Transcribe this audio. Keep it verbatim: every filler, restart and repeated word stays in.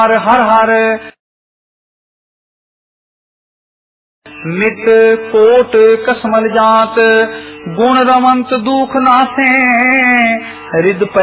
हर हर हर मित कोट कसमल जात गुण रमंत दुख नासे हृद